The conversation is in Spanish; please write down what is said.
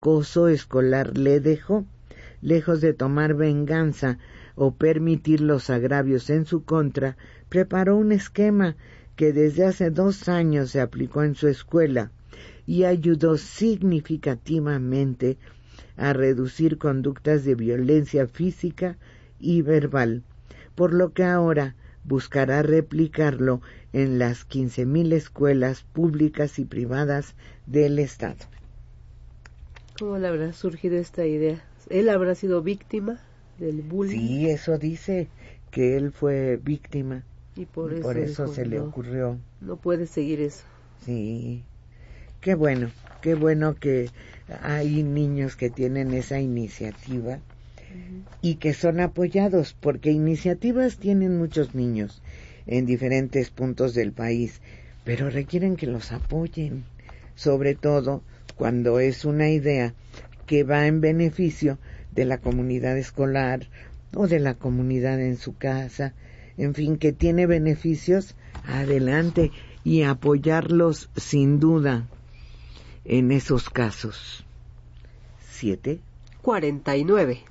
acoso escolar le dejó. Lejos de tomar venganza o permitir los agravios en su contra, preparó un esquema que desde hace 2 años se aplicó en su escuela y ayudó significativamente a reducir conductas de violencia física y verbal, por lo que ahora buscará replicarlo en las 15,000 escuelas públicas y privadas del estado. ¿Cómo le habrá surgido esta idea? ¿Él habrá sido víctima del bullying? Sí, eso dice, que él fue víctima y por eso dijo, se le ocurrió. No puede seguir eso. Sí, qué bueno que hay niños que tienen esa iniciativa y que son apoyados, porque iniciativas tienen muchos niños en diferentes puntos del país, pero requieren que los apoyen, sobre todo cuando es una idea que va en beneficio de la comunidad escolar o de la comunidad en su casa, en fin, que tiene beneficios. Adelante, y apoyarlos sin duda en esos casos. 7:49